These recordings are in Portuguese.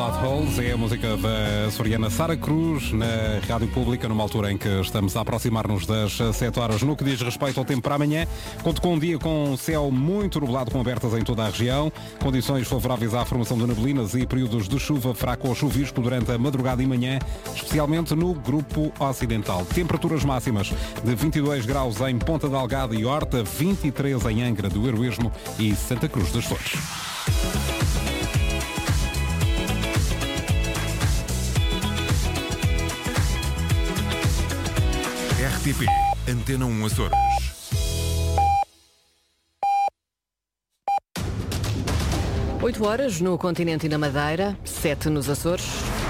Plot Holes é a música da açoriana Sara Cruz na Rádio Pública, numa altura em que estamos a aproximar-nos das 7 horas. No que diz respeito ao tempo para amanhã, conto com um dia com céu muito nublado, com abertas em toda a região, condições favoráveis à formação de neblinas e períodos de chuva fraco ou chuvisco durante a madrugada e manhã, especialmente no grupo ocidental. Temperaturas máximas de 22 graus em Ponta Delgada e Horta, 23 em Angra do Heroísmo e Santa Cruz das Flores. RTP Antena 1 Açores. Oito horas no continente e na Madeira, 7 nos Açores.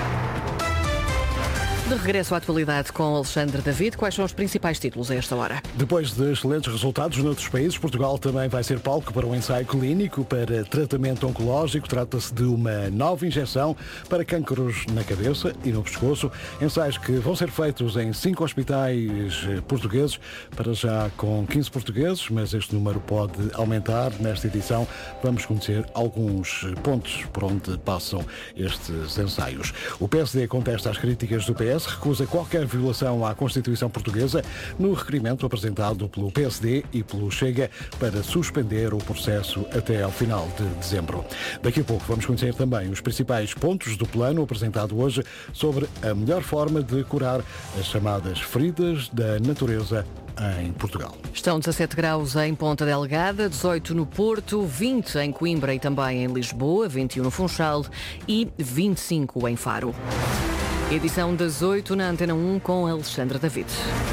De regresso à atualidade com Alexandre David, quais são os principais títulos a esta hora? Depois de excelentes resultados noutros países, Portugal também vai ser palco para um ensaio clínico para tratamento oncológico. Trata-se de uma nova injeção para cânceres na cabeça e no pescoço. Ensaios que vão ser feitos em 5 hospitais portugueses, para já com 15 portugueses, mas este número pode aumentar. Nesta edição vamos conhecer alguns pontos por onde passam estes ensaios. O PSD contesta as críticas do PS, recusa qualquer violação à Constituição Portuguesa no requerimento apresentado pelo PSD e pelo Chega para suspender o processo até ao final de dezembro. Daqui a pouco vamos conhecer também os principais pontos do plano apresentado hoje sobre a melhor forma de curar as chamadas feridas da natureza em Portugal. Estão 17 graus em Ponta Delgada, 18 no Porto, 20 em Coimbra e também em Lisboa, 21 no Funchal e 25 em Faro. Edição das 8 na Antena 1 com Alexandre David.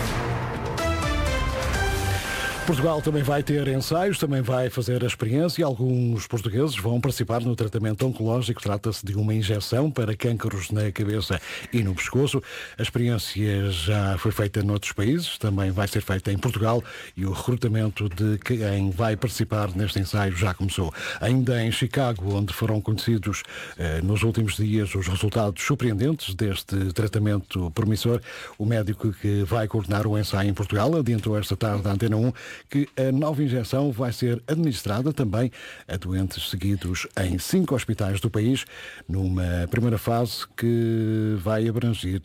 Portugal também vai ter ensaios, também vai fazer a experiência. Alguns portugueses vão participar no tratamento oncológico. Trata-se de uma injeção para cânceres na cabeça e no pescoço. A experiência já foi feita noutros países, também vai ser feita em Portugal e o recrutamento de quem vai participar neste ensaio já começou. Ainda em Chicago, onde foram conhecidos nos últimos dias os resultados surpreendentes deste tratamento promissor, o médico que vai coordenar o ensaio em Portugal adiantou esta tarde à Antena 1 que a nova injeção vai ser administrada também a doentes seguidos em 5 hospitais do país, numa primeira fase que vai abranger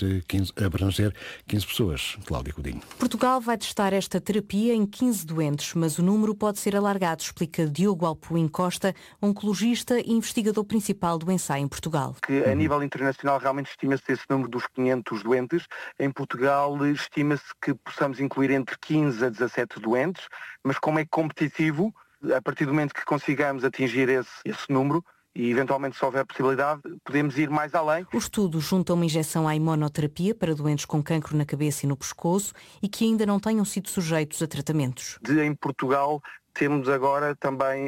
15 pessoas. Cláudia Godinho. Portugal vai testar esta terapia em 15 doentes, mas o número pode ser alargado, explica Diogo Alpuim Costa, oncologista e investigador principal do ensaio em Portugal. Que a nível internacional realmente estima-se esse número dos 500 doentes. Em Portugal estima-se que possamos incluir entre 15 a 17 doentes, mas como é competitivo, a partir do momento que consigamos atingir esse número, e eventualmente se houver possibilidade, podemos ir mais além. O estudo junta uma injeção à imunoterapia para doentes com cancro na cabeça e no pescoço e que ainda não tenham sido sujeitos a tratamentos. Em Portugal temos agora também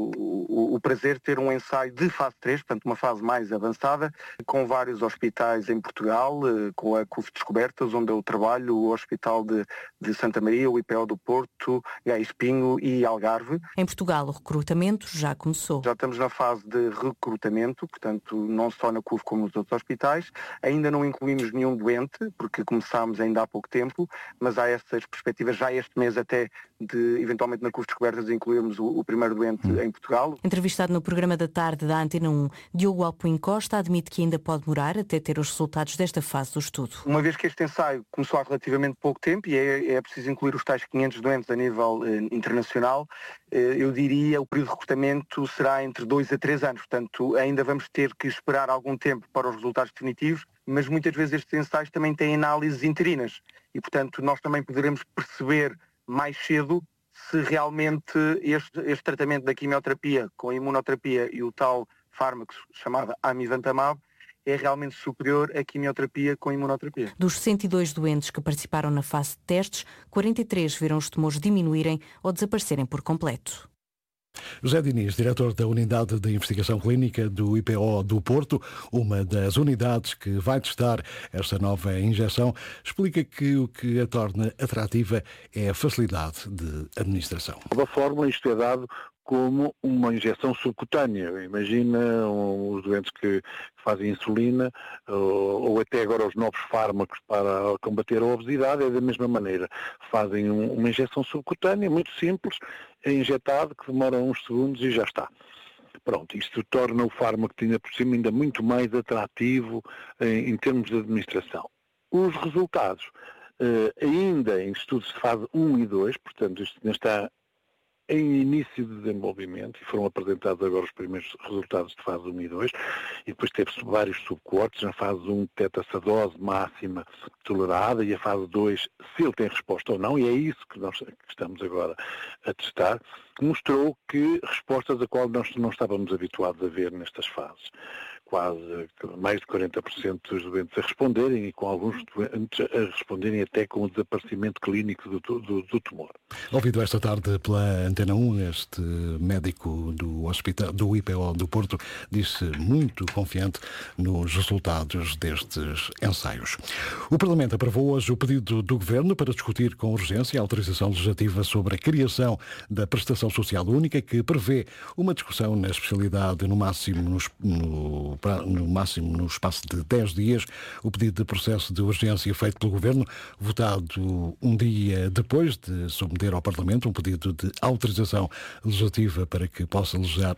o prazer de ter um ensaio de fase 3, portanto uma fase mais avançada, com vários hospitais em Portugal, com a CUF Descobertas, onde eu trabalho, o Hospital de Santa Maria, o IPO do Porto, Gaia Espinho e Algarve. Em Portugal o recrutamento já começou. Já estamos na fase de recrutamento, portanto não só na CUF como nos outros hospitais. Ainda não incluímos nenhum doente, porque começámos ainda há pouco tempo, mas há essas perspectivas já este mês até de, eventualmente na CUF Descobertas, incluímos o primeiro doente em Portugal. Entrevistado no programa da tarde da Antena 1, Diogo Alpuim Costa admite que ainda pode demorar até ter os resultados desta fase do estudo. Uma vez que este ensaio começou há relativamente pouco tempo e é preciso incluir os tais 500 doentes a nível internacional, eu diria o período de recrutamento será entre 2 a 3 anos, portanto ainda vamos ter que esperar algum tempo para os resultados definitivos, mas muitas vezes estes ensaios também têm análises interinas e, portanto, nós também poderemos perceber mais cedo se realmente este tratamento da quimioterapia com a imunoterapia e o tal fármaco chamado amivantamab é realmente superior à quimioterapia com a imunoterapia. Dos 102 doentes que participaram na fase de testes, 43 viram os tumores diminuírem ou desaparecerem por completo. José Diniz, diretor da Unidade de Investigação Clínica do IPO do Porto, uma das unidades que vai testar esta nova injeção, explica que o que a torna atrativa é a facilidade de administração. Da fórmula, isto é dado como uma injeção subcutânea. Imagina os doentes que fazem insulina ou até agora os novos fármacos para combater a obesidade, é da mesma maneira. Fazem uma injeção subcutânea, muito simples, é injetado, que demora uns segundos e já está. Pronto, isto torna o fármaco ainda por cima ainda muito mais atrativo em termos de administração. Os resultados, ainda em estudos de fase 1 e 2, portanto isto ainda está em início de desenvolvimento, e foram apresentados agora os primeiros resultados de fase 1 e 2, e depois teve-se vários subcortes. Na fase 1 detecta-se a dose máxima tolerada, e a fase 2, se ele tem resposta ou não, e é isso que nós estamos agora a testar, mostrou que respostas a qual nós não estávamos habituados a ver nestas fases. Quase mais de 40% dos doentes a responderem, e com alguns doentes a responderem até com o desaparecimento clínico do tumor. Ouvido esta tarde pela Antena 1, este médico do hospital, do IPO do Porto, disse muito confiante nos resultados destes ensaios. O Parlamento aprovou hoje o pedido do Governo para discutir com urgência a autorização legislativa sobre a criação da prestação social única, que prevê uma discussão na especialidade no máximo no espaço de 10 dias. O pedido de processo de urgência feito pelo Governo, votado um dia depois de submeter ao Parlamento um pedido de autorização legislativa para que possa legislar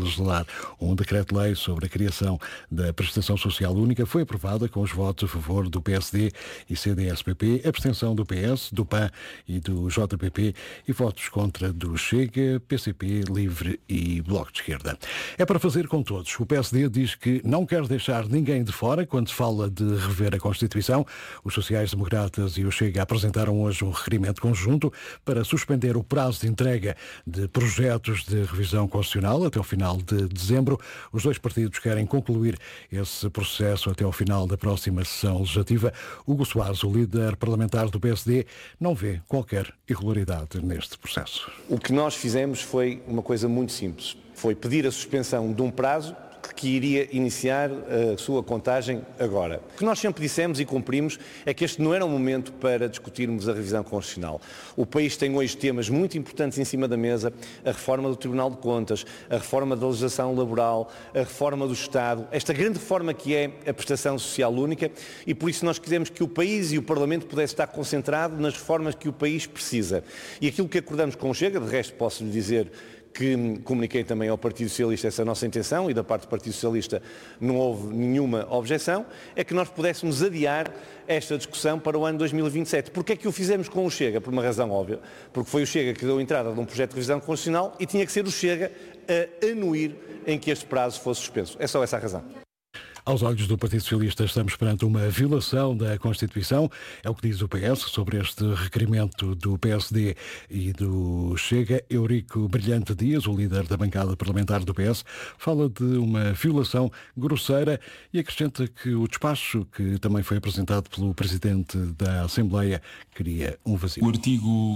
um decreto-lei sobre a criação da prestação social única, foi aprovada com os votos a favor do PSD e CDS-PP, abstenção do PS, do PAN e do JPP e votos contra do Chega, PCP, Livre e Bloco de Esquerda. É para fazer com todos. O PSD diz que não quer deixar ninguém de fora quando se fala de rever a Constituição. Os sociais-democratas e o Chega apresentaram hoje um requerimento conjunto para suspender o prazo de entrega de projetos de revisão constitucional até o final de dezembro. Os dois partidos querem concluir esse processo até ao final da próxima sessão legislativa. Hugo Soares, o líder parlamentar do PSD, não vê qualquer irregularidade neste processo. O que nós fizemos foi uma coisa muito simples. Foi pedir a suspensão de um prazo que iria iniciar a sua contagem agora. O que nós sempre dissemos e cumprimos é que este não era um momento para discutirmos a revisão constitucional. O país tem hoje temas muito importantes em cima da mesa: a reforma do Tribunal de Contas, a reforma da legislação laboral, a reforma do Estado, esta grande reforma que é a prestação social única, e por isso nós quisemos que o país e o Parlamento pudessem estar concentrados nas reformas que o país precisa. E aquilo que acordamos com o Chega, de resto posso lhe dizer que comuniquei também ao Partido Socialista essa nossa intenção, e da parte do Partido Socialista não houve nenhuma objeção, é que nós pudéssemos adiar esta discussão para o ano 2027. Porquê é que o fizemos com o Chega? Por uma razão óbvia, porque foi o Chega que deu entrada de um projeto de revisão constitucional e tinha que ser o Chega a anuir em que este prazo fosse suspenso. É só essa a razão. Aos olhos do Partido Socialista, estamos perante uma violação da Constituição. É o que diz o PS sobre este requerimento do PSD e do Chega. Eurico Brilhante Dias, o líder da bancada parlamentar do PS, fala de uma violação grosseira e acrescenta que o despacho, que também foi apresentado pelo Presidente da Assembleia, cria um vazio. O artigo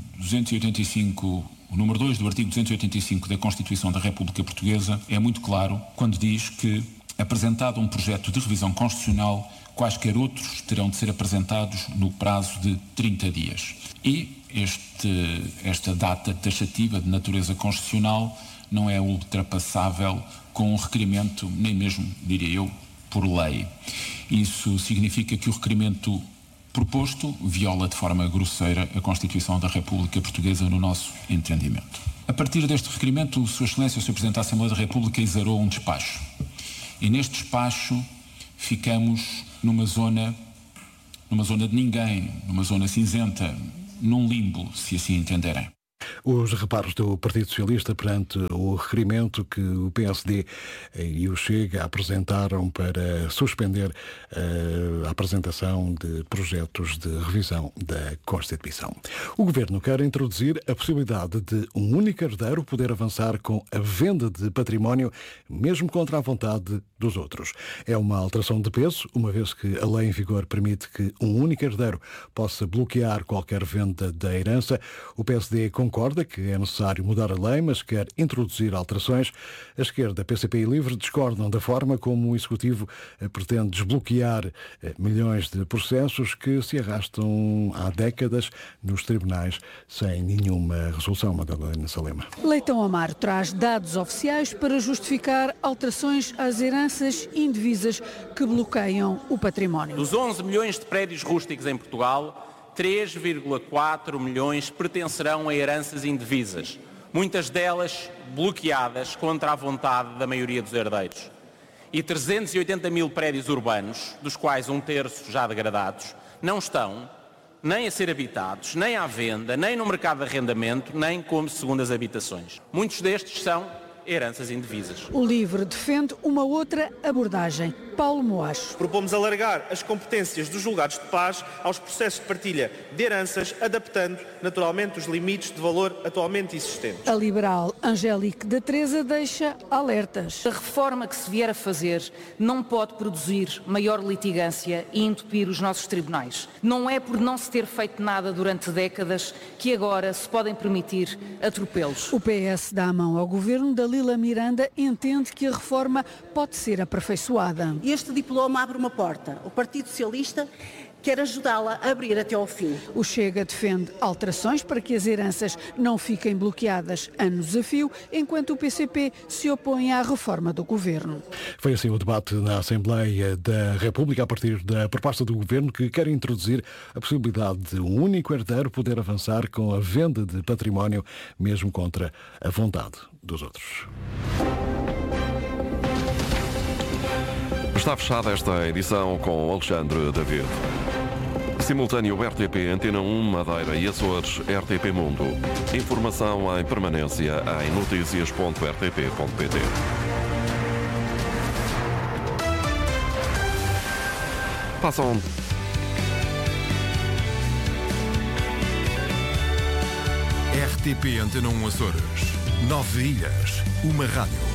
285, o número 2 do artigo 285 da Constituição da República Portuguesa é muito claro quando diz que, apresentado um projeto de revisão constitucional, quaisquer outros terão de ser apresentados no prazo de 30 dias. E esta data taxativa de natureza constitucional não é ultrapassável com um requerimento, nem mesmo, diria eu, por lei. Isso significa que o requerimento proposto viola de forma grosseira a Constituição da República Portuguesa, no nosso entendimento. A partir deste requerimento, Sua Excelência, o Sr. Presidente da Assembleia da República, exarou um despacho. E neste despacho ficamos numa zona de ninguém, numa zona cinzenta, num limbo, se assim entenderem. Os reparos do Partido Socialista perante o requerimento que o PSD e o Chega apresentaram para suspender a apresentação de projetos de revisão da Constituição. O Governo quer introduzir a possibilidade de um único herdeiro poder avançar com a venda de património, mesmo contra a vontade dos outros. É uma alteração de peso, uma vez que a lei em vigor permite que um único herdeiro possa bloquear qualquer venda da herança. O PSD concorda que é necessário mudar a lei, mas quer introduzir alterações. A esquerda, PCP e Livre discordam da forma como o Executivo pretende desbloquear milhões de processos que se arrastam há décadas nos tribunais sem nenhuma resolução. Madalena Salema. Leitão Amaro traz dados oficiais para justificar alterações às heranças indivisas que bloqueiam o património. Dos 11 milhões de prédios rústicos em Portugal, 3,4 milhões pertencerão a heranças indivisas. muitas delas bloqueadas contra a vontade da maioria dos herdeiros. E 380 mil prédios urbanos, dos quais 1/3 já degradados, não estão nem a ser habitados, nem à venda, nem no mercado de arrendamento, nem como segundas habitações. Muitos destes são heranças indevisas. O LIVRE defende uma outra abordagem. Paulo Moacho. Propomos alargar as competências dos julgados de paz aos processos de partilha de heranças, adaptando naturalmente os limites de valor atualmente existentes. A liberal Angélique da Teresa deixa alertas. A reforma que se vier a fazer não pode produzir maior litigância e entupir os nossos tribunais. Não é por não se ter feito nada durante décadas que agora se podem permitir atropelos. O PS dá a mão ao governo. Dalila Miranda entende que a reforma pode ser aperfeiçoada. Este diploma abre uma porta. O Partido Socialista quer ajudá-la a abrir até ao fim. O Chega defende alterações para que as heranças não fiquem bloqueadas anos a fio, enquanto o PCP se opõe à reforma do governo. Foi assim o debate na Assembleia da República a partir da proposta do governo que quer introduzir a possibilidade de um único herdeiro poder avançar com a venda de património, mesmo contra a vontade dos outros. Está fechada esta edição com Alexandre David. Simultâneo RTP Antena 1 Madeira e Açores RTP Mundo. Informação em permanência em noticias.rtp.pt. Passam. RTP Antena 1 Açores. 9 ilhas, uma rádio.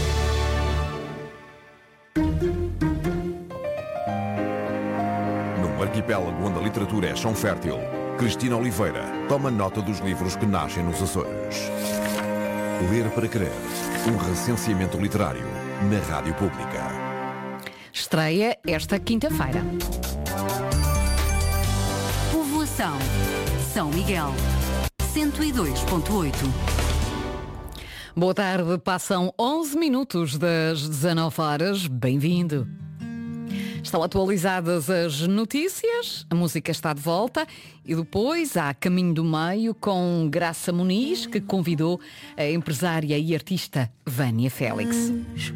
Num arquipélago onde a literatura é chão fértil, Cristina Oliveira toma nota dos livros que nascem nos Açores. Ler para Crer, um recenseamento literário na Rádio Pública. Estreia esta quinta-feira. Povoação São Miguel 102.8. Boa tarde, passam 11 minutos das 19 horas. Bem-vindo. Estão atualizadas as notícias, a música está de volta e depois há Caminho do Meio com Graça Muniz, que convidou a empresária e artista Vânia Félix.